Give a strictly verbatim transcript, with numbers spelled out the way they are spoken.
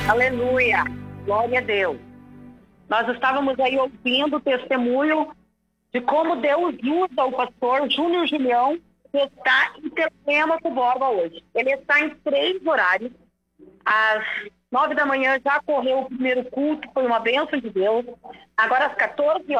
Aleluia. Glória a Deus. Nós estávamos aí ouvindo o testemunho de como Deus usa o pastor Júnior Julião, que está em Telema com Borba hoje. Ele está em três horários. Às nove da manhã já correu o primeiro culto, foi uma bênção de Deus. Agora às quatorze